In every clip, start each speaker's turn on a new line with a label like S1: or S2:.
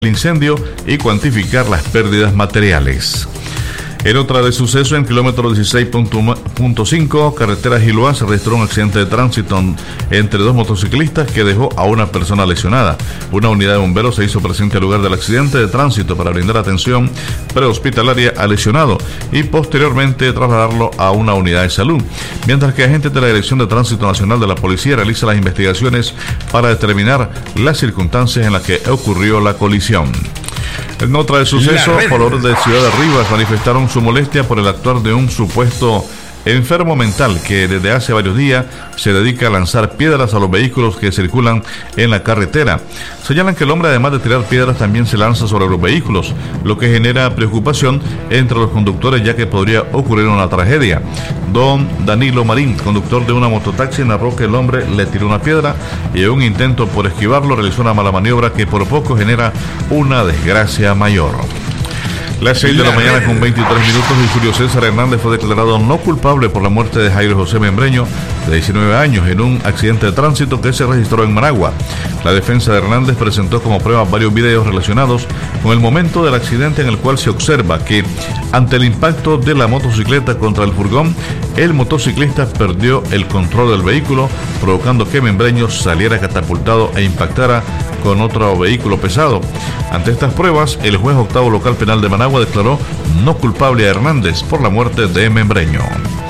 S1: incendio y cuantificar las pérdidas materiales. En otra de suceso, en kilómetro 16.5, carretera Giloa, se registró un accidente de tránsito entre dos motociclistas que dejó a una persona lesionada. Una unidad de bomberos se hizo presente al lugar del accidente de tránsito para brindar atención prehospitalaria al lesionado y posteriormente trasladarlo a una unidad de salud, mientras que agentes de la Dirección de Tránsito Nacional de la Policía realizan las investigaciones para determinar las circunstancias en las que ocurrió la colisión. En otra de suceso, pobladores de Ciudad de Rivas manifestaron su molestia por el actuar de un supuesto enfermo mental que desde hace varios días se dedica a lanzar piedras a los vehículos que circulan en la carretera. Señalan que el hombre, además de tirar piedras, también se lanza sobre los vehículos, lo que genera preocupación entre los conductores, ya que podría ocurrir una tragedia. Don Danilo Marín, conductor de una mototaxi, narró que el hombre le tiró una piedra y en un intento por esquivarlo realizó una mala maniobra que por poco genera una desgracia mayor. Las 6 de la mañana con 23 minutos y Julio César Hernández fue declarado no culpable por la muerte de Jairo José Membreño, de 19 años, en un accidente de tránsito que se registró en Managua. La defensa de Hernández presentó como prueba varios videos relacionados con el momento del accidente, en el cual se observa que, ante el impacto de la motocicleta contra el furgón, el motociclista perdió el control del vehículo, provocando que Membreño saliera catapultado e impactara con otro vehículo pesado. Ante estas pruebas, el juez octavo local penal de Managua declaró no culpable a Hernández por la muerte de Membreño.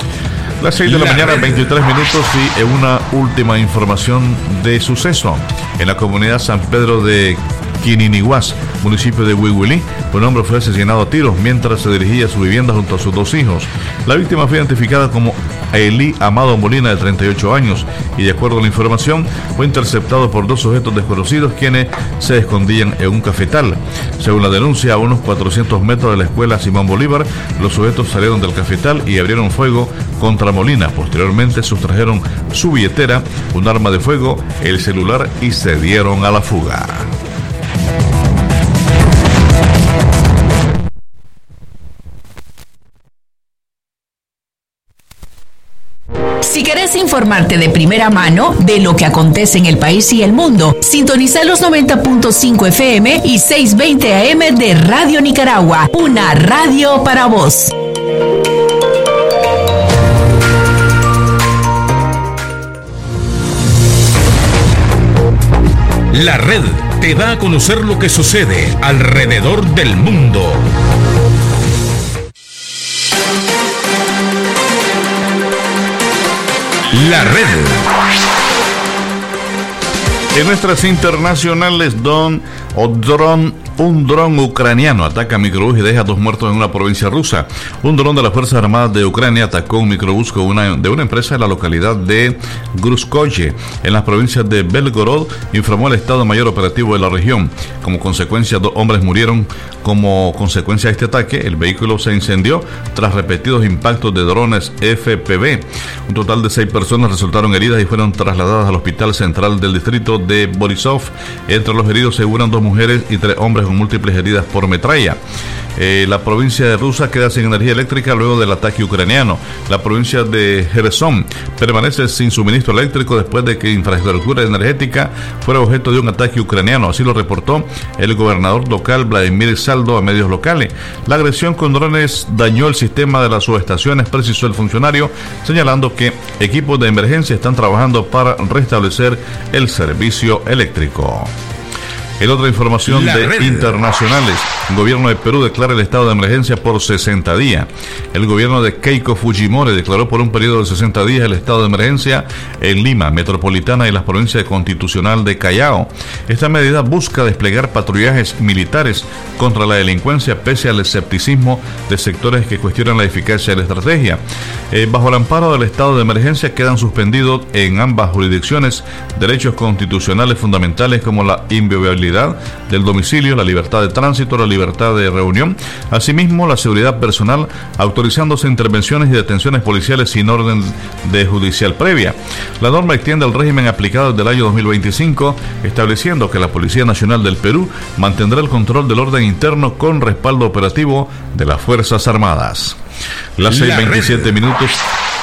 S1: Las 6 de la mañana, 23 minutos, y en una última información de suceso. En la comunidad San Pedro de Quininiguas, municipio de Huihuilí, un hombre fue asesinado a tiros mientras se dirigía a su vivienda junto a sus dos hijos. La víctima fue identificada como Eli Amado Molina, de 38 años, y de acuerdo a la información, fue interceptado por dos sujetos desconocidos quienes se escondían en un cafetal. Según la denuncia, a unos 400 metros de la escuela Simón Bolívar, los sujetos salieron del cafetal y abrieron fuego contra Molina. Posteriormente sustrajeron su billetera, un arma de fuego, el celular y se dieron a la fuga.
S2: Si querés informarte de primera mano de lo que acontece en el país y el mundo, sintoniza los 90.5 FM y 620 AM de Radio Nicaragua, una radio para vos.
S3: La red te da a conocer lo que sucede alrededor del mundo. La red.
S1: En nuestras internacionales, un dron ucraniano ataca microbús y deja 2 muertos en una provincia rusa. Un dron de las Fuerzas Armadas de Ucrania atacó un microbús de una empresa en la localidad de Gruskoye, en las provincias de Belgorod, informó el Estado Mayor Operativo de la región. Como consecuencia, 2 hombres murieron como consecuencia de este ataque. El vehículo se incendió tras repetidos impactos de drones FPV. Un total de 6 personas resultaron heridas y fueron trasladadas al Hospital Central del Distrito de Borisov. Entre los heridos se figuran 2 mujeres y 3 hombres con múltiples heridas por metralla. La provincia de Rusia queda sin energía eléctrica luego del ataque ucraniano. La provincia de Jersón permanece sin suministro eléctrico después de que infraestructura energética fuera objeto de un ataque ucraniano. Así lo reportó el gobernador local Vladimir Saldo a medios locales. La agresión con drones dañó el sistema de las subestaciones, precisó el funcionario, señalando que equipos de emergencia están trabajando para restablecer el servicio eléctrico. En otra información internacionales, el gobierno de Perú declara el estado de emergencia por 60 días. El gobierno de Keiko Fujimori declaró por un periodo de 60 días el estado de emergencia en Lima, Metropolitana y las provincias constitucional de Callao. Esta medida busca desplegar patrullajes militares contra la delincuencia pese al escepticismo de sectores que cuestionan la eficacia de la estrategia. Bajo el amparo del estado de emergencia quedan suspendidos en ambas jurisdicciones derechos constitucionales fundamentales como la inviolabilidad del domicilio, la libertad de tránsito, la libertad de reunión, asimismo la seguridad personal, autorizándose intervenciones y detenciones policiales sin orden de judicial previa. La norma extiende el régimen aplicado desde el año 2025, estableciendo que la Policía Nacional del Perú mantendrá el control del orden interno con respaldo operativo de las Fuerzas Armadas. Las 6:27 minutos.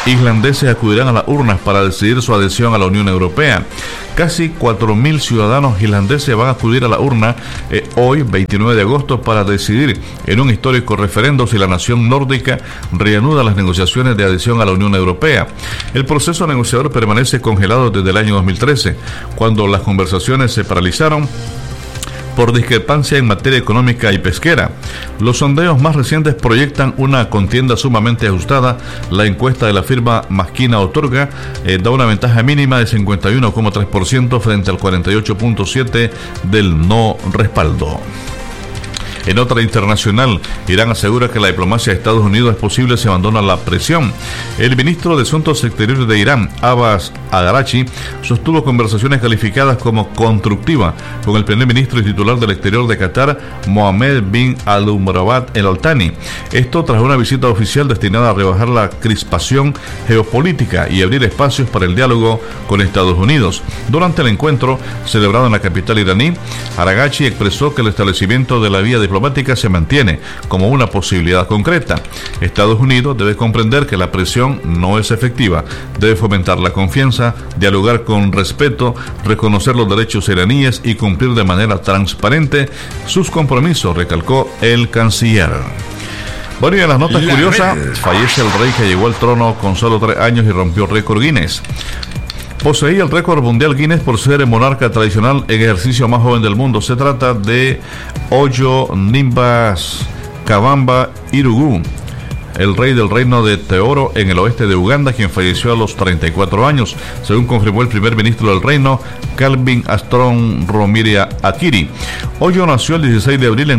S1: islandeses acudirán a las urnas para decidir su adhesión a la Unión Europea. Casi 4.000 ciudadanos islandeses van a acudir a la urna hoy, 29 de agosto, para decidir en un histórico referendo si la nación nórdica reanuda las negociaciones de adhesión a la Unión Europea. El proceso negociador permanece congelado desde el año 2013, cuando las conversaciones se paralizaron por discrepancia en materia económica y pesquera. Los sondeos más recientes proyectan una contienda sumamente ajustada. La encuesta de la firma Maskina otorga da una ventaja mínima de 51,3% frente al 48,7% del no respaldo. En otra internacional, Irán asegura que la diplomacia de Estados Unidos es posible si abandona la presión. El ministro de Asuntos Exteriores de Irán, Abbas Araghchi, sostuvo conversaciones calificadas como constructivas con el primer ministro y titular del exterior de Qatar, Mohammed bin Al-Murabbat el-Altani. Esto tras una visita oficial destinada a rebajar la crispación geopolítica y abrir espacios para el diálogo con Estados Unidos. Durante el encuentro, celebrado en la capital iraní, Araghchi expresó que el establecimiento de la vía diplomática se mantiene como una posibilidad concreta. Estados Unidos debe comprender que la presión no es efectiva, debe fomentar la confianza, dialogar con respeto, reconocer los derechos iraníes y cumplir de manera transparente sus compromisos, recalcó el canciller. Bueno, y en las notas curiosas, fallece el rey que llegó al trono con solo 3 años y rompió récord Guinness. Poseía el récord mundial Guinness por ser el monarca tradicional en ejercicio más joven del mundo. Se trata de Oyo Nimbas Kabamba Irugu, el rey del reino de Teoro en el oeste de Uganda, quien falleció a los 34 años, según confirmó el primer ministro del reino, Calvin Astron Romiria Akiri. Oyo nació el 16 de abril de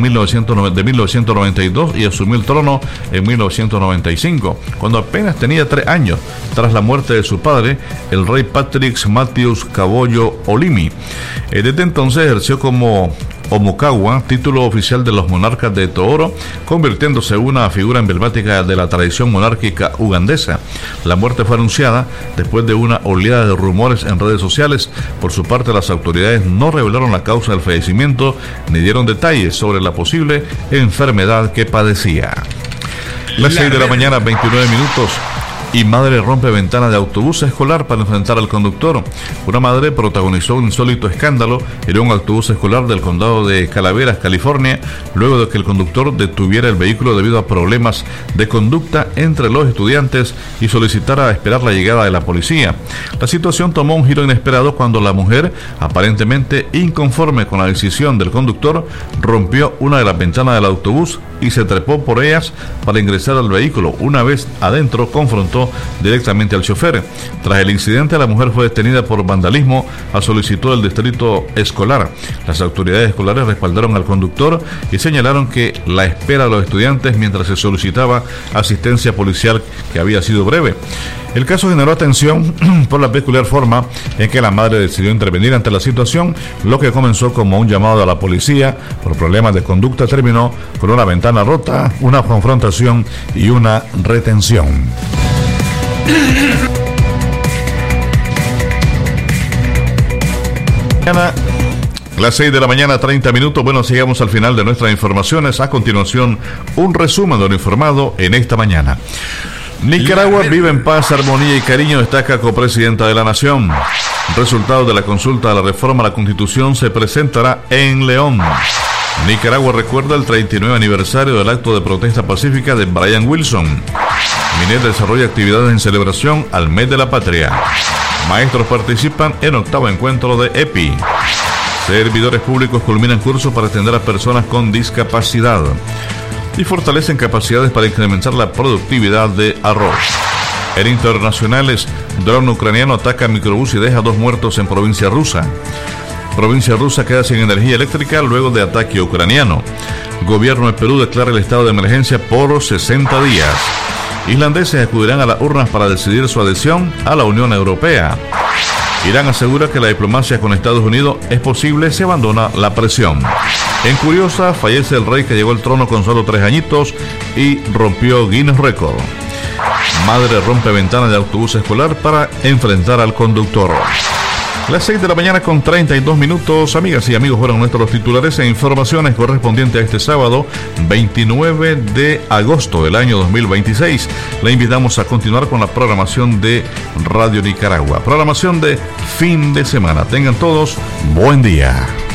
S1: 1992 y asumió el trono en 1995, cuando apenas tenía 3 años, tras la muerte de su padre, el rey Patrick Matthews Kaboyo Olimi. Desde entonces ejerció como Omukawa, título oficial de los monarcas de Tooro, convirtiéndose en una figura emblemática de la tradición monárquica ugandesa. La muerte fue anunciada después de una oleada de rumores en redes sociales. Por su parte, las autoridades no revelaron la causa del fallecimiento ni dieron detalles sobre la posible enfermedad que padecía. Las 6 de la mañana, 29 minutos. Y madre rompe ventana de autobús escolar para enfrentar al conductor. Una madre protagonizó un insólito escándalo en un autobús escolar del condado de Calaveras, California, luego de que el conductor detuviera el vehículo debido a problemas de conducta entre los estudiantes y solicitara esperar la llegada de la policía. La situación tomó un giro inesperado cuando la mujer, aparentemente inconforme con la decisión del conductor, rompió una de las ventanas del autobús y se trepó por ellas para ingresar al vehículo. Una vez adentro, confrontó directamente al chofer. Tras el incidente, la mujer fue detenida por vandalismo a solicitud del distrito escolar. Las autoridades escolares respaldaron al conductor y señalaron que la espera de los estudiantes mientras se solicitaba asistencia policial, que había sido breve. El caso generó atención por la peculiar forma en que la madre decidió intervenir ante la situación. Lo que comenzó como un llamado a la policía por problemas de conducta terminó con una ventana rota, una confrontación y una retención. Las 6 de la mañana, 30 minutos. Bueno, llegamos al final de nuestras informaciones. A continuación, un resumen de lo informado en esta mañana. Nicaragua vive en paz, armonía y cariño, destaca copresidenta de la Nación. Resultado de la consulta de la reforma a la Constitución se presentará en León. Nicaragua recuerda el 39 aniversario del acto de protesta pacífica de Brian Wilson. MINET desarrolla actividades en celebración al mes de la patria. Maestros participan en 8º encuentro de EPI. Servidores públicos culminan cursos para atender a personas con discapacidad. Y fortalecen capacidades para incrementar la productividad de arroz. En internacionales, dron ucraniano ataca microbús y deja 2 muertos en provincia rusa. Provincia rusa queda sin energía eléctrica luego de ataque ucraniano. Gobierno de Perú declara el estado de emergencia por 60 días. Islandeses acudirán a las urnas para decidir su adhesión a la Unión Europea. Irán asegura que la diplomacia con Estados Unidos es posible si abandona la presión. En curiosa, fallece el rey que llegó al trono con solo 3 añitos y rompió Guinness Record. Madre rompe ventana de autobús escolar para enfrentar al conductor. Las 6 de la mañana con 32 minutos. Amigas y amigos, fueron nuestros titulares e informaciones correspondientes a este sábado 29 de agosto del año 2026. Le invitamos a continuar con la programación de Radio Nicaragua. Programación de fin de semana. Tengan todos buen día.